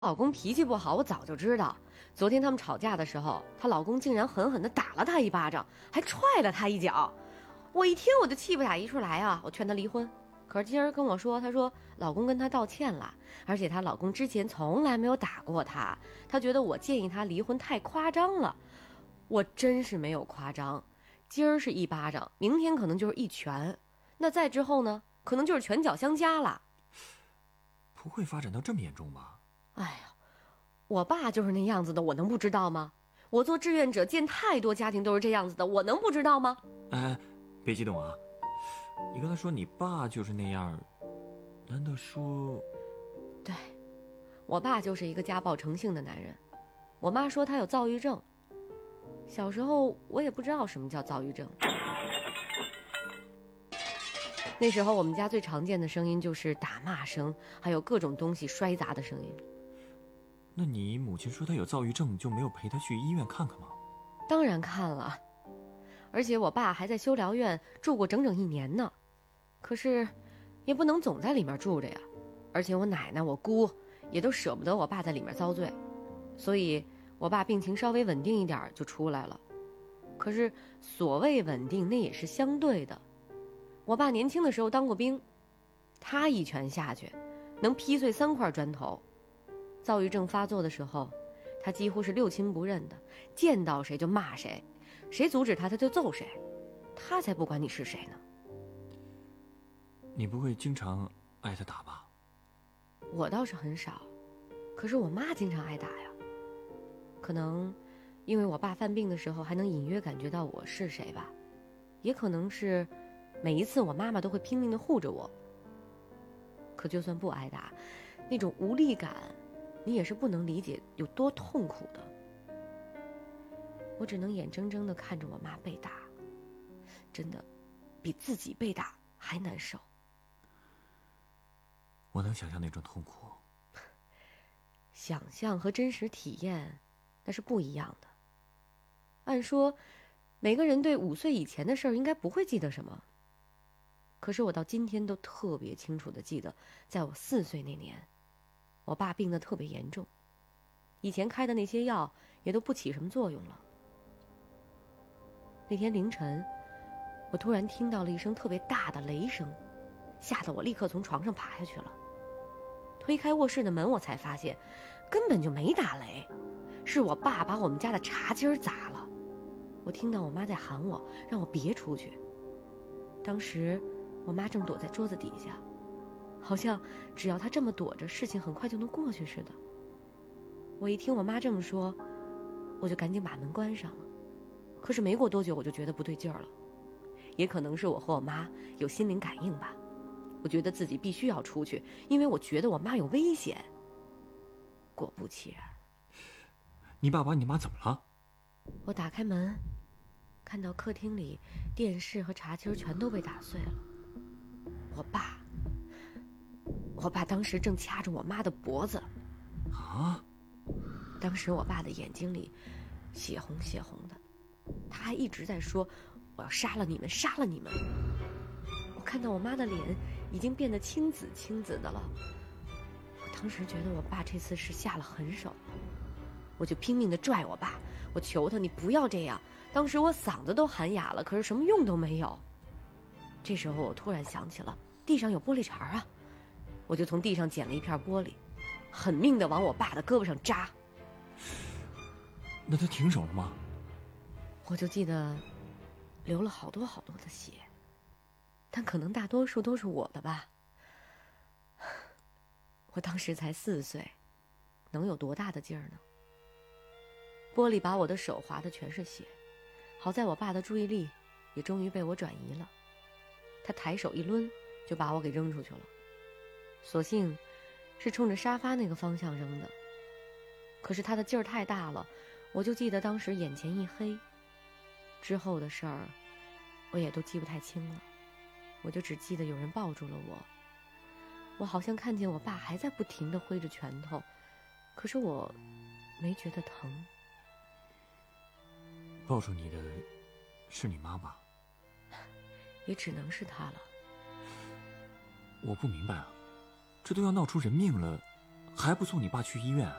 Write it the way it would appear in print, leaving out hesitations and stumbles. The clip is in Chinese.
老公脾气不好，我早就知道。昨天他们吵架的时候，她老公竟然狠狠地打了她一巴掌，还踹了她一脚。我一听我就气不打一处来啊！我劝她离婚，可是今儿跟我说，她说老公跟她道歉了，而且她老公之前从来没有打过她，她觉得我建议她离婚太夸张了。我真是没有夸张，今儿是一巴掌，明天可能就是一拳，那再之后呢，可能就是拳脚相加了。 不会发展到这么严重吧？ 哎呀，我爸就是那样子的，我能不知道吗？我做志愿者见太多家庭都是这样子的，我能不知道吗？ 哎，别激动啊！你刚才说你爸就是那样，难道说…… 对，我爸就是一个家暴成性的男人。我妈说他有躁郁症，小时候我也不知道什么叫躁郁症。那时候我们家最常见的声音就是打骂声，还有各种东西摔砸的声音。 那你母亲说她有躁郁症，就没有陪她去医院看看吗？ 当然看了，而且我爸还在修疗院住过整整1年呢。可是也不能总在里面住着呀，而且我奶奶我姑也都舍不得我爸在里面遭罪，所以我爸病情稍微稳定一点就出来了。可是所谓稳定，那也是相对的。我爸年轻的时候当过兵，他一拳下去能劈碎3块砖头。躁郁症发作的时候，他几乎是六亲不认的，见到谁就骂谁，谁阻止他他就揍谁，他才不管你是谁呢。 你不会经常挨他打吧？ 我倒是很少，可是我妈经常挨打呀。可能因为我爸犯病的时候还能隐约感觉到我是谁吧，也可能是每一次我妈妈都会拼命地护着我。可就算不挨打，那种无力感你也是不能理解有多痛苦的。我只能眼睁睁地看着我妈被打，真的比自己被打还难受。 我能想象那种痛苦。 想象和真实体验那是不一样的。按说每个人对5岁以前的事儿应该不会记得什么，可是我到今天都特别清楚地记得，在我4岁那年，我爸病得特别严重，以前开的那些药也都不起什么作用了。那天凌晨，我突然听到了一声特别大的雷声，吓得我立刻从床上爬下去了。推开卧室的门，我才发现根本就没打雷，是我爸把我们家的茶几砸了。我听到我妈在喊我，让我别出去。当时我妈正躲在桌子底下，好像只要她这么躲着，事情很快就能过去似的。我一听我妈这么说，我就赶紧把门关上了。可是没过多久，我就觉得不对劲儿了。也可能是我和我妈有心灵感应吧，我觉得自己必须要出去，因为我觉得我妈有危险。果不其然， 你爸把你妈怎么了？ 我打开门，看到客厅里电视和茶几全都被打碎了。我爸当时正掐着我妈的脖子。 啊！ 当时我爸的眼睛里血红血红的，他还一直在说我要杀了你们，杀了你们。我看到我妈的脸已经变得青紫青紫的了，我当时觉得我爸这次是下了狠手，我就拼命地拽我爸，我求他你不要这样。当时我嗓子都喊哑了，可是什么用都没有。这时候我突然想起了地上有玻璃碴啊，我就从地上捡了一片玻璃，狠命地往我爸的胳膊上扎。 那他停手了吗？ 我就记得流了好多好多的血，但可能大多数都是我的吧。我当时才4岁，能有多大的劲儿呢？玻璃把我的手划得全是血，好在我爸的注意力也终于被我转移了，他抬手一抡就把我给扔出去了，所幸是冲着沙发那个方向扔的。可是他的劲儿太大了，我就记得当时眼前一黑，之后的事儿我也都记不太清了，我就只记得有人抱住了我，我好像看见我爸还在不停地挥着拳头，可是我没觉得疼。 抱住你的是你妈妈？ 也只能是她了。 我不明白啊，这都要闹出人命了， 还不送你爸去医院啊？